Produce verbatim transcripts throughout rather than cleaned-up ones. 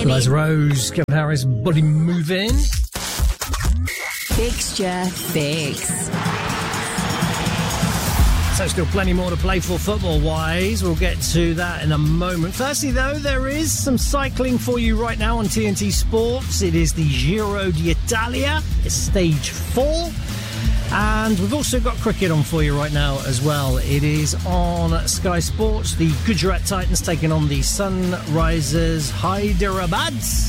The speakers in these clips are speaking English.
Liza Rose, Kevin Harris, Body Moving. Fixture Fix. So still plenty more to play for football-wise. We'll get to that in a moment. Firstly, though, there is some cycling for you right now on T N T Sports. It is the Giro d'Italia. It's stage four. And we've also got cricket on for you right now as well. It is on Sky Sports. The Gujarat Titans taking on the Sunrisers Hyderabad.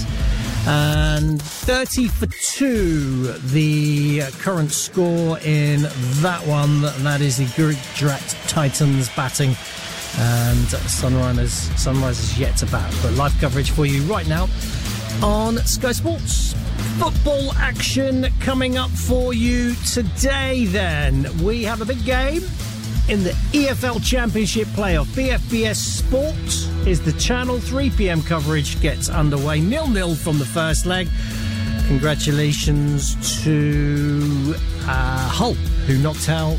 And thirty for two, the current score in that one. That is the Gujarat Titans batting. And Sunrisers, Sunrisers yet to bat. But live coverage for you right now on Sky Sports. Football action coming up for you today then. We have a big game in the E F L Championship playoff. B F B S Sport is the channel. three p.m. coverage gets underway. nil-nil from the first leg. Congratulations to uh, Hull, who knocked out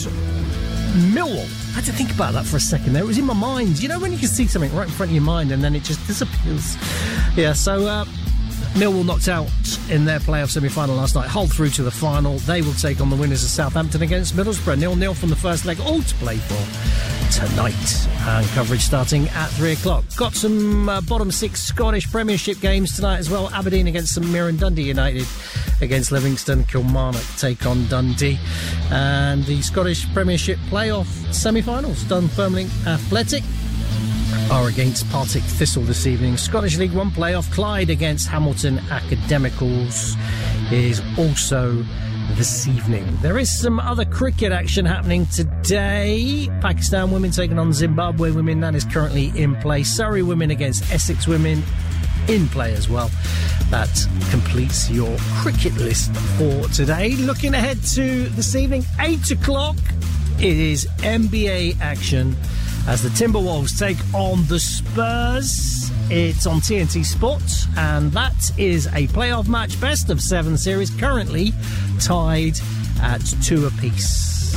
Millwall. I had to think about that for a second there. It was in my mind. You know when you can see something right in front of your mind and then it just disappears? Yeah, so... Uh, Millwall knocked out in their playoff semi-final last night. Hull through to the final. They will take on the winners of Southampton against Middlesbrough. nil-nil from the first leg. All to play for tonight. And coverage starting at three o'clock. Got some uh, bottom six Scottish Premiership games tonight as well. Aberdeen against St Mirren. Dundee United against Livingston. Kilmarnock take on Dundee. And the Scottish Premiership playoff semi-finals. Dunfermline Athletic are against Partick Thistle this evening. Scottish League One playoff, Clyde against Hamilton Academicals is also this evening. There is some other cricket action happening today. Pakistan women taking on Zimbabwe women. That is currently in play. Surrey women against Essex women in play as well. That completes your cricket list for today. Looking ahead to this evening, eight o'clock, it is N B A action as the Timberwolves take on the Spurs. It's on T N T Sports, and that is a playoff match, best of seven series, currently tied at two apiece.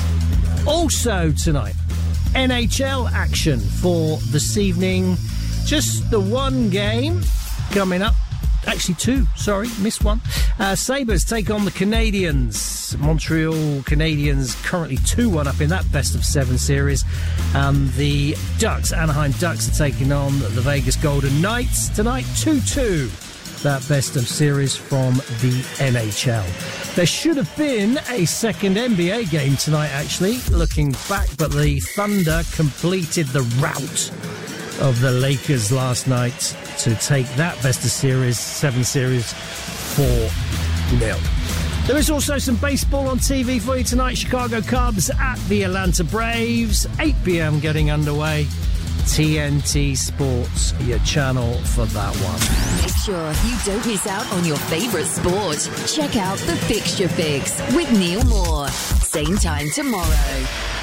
Also tonight, N H L action for this evening. Just the one game coming up. Actually two, sorry, missed one. Uh, Sabres take on the Canadians. Montreal Canadiens currently two one up in that best of seven series. And the Ducks, Anaheim Ducks, are taking on the Vegas Golden Knights tonight, two two. That best of series from the N H L. There should have been a second N B A game tonight, actually, looking back, but the Thunder completed the rout of the Lakers last night to take that best of series, seven series, four nil. There is also some baseball on T V for you tonight. Chicago Cubs at the Atlanta Braves, eight p.m. getting underway. T N T Sports, your channel for that one. Make sure you don't miss out on your favourite sport. Check out the Fixture Fix with Neil Moore. Same time tomorrow.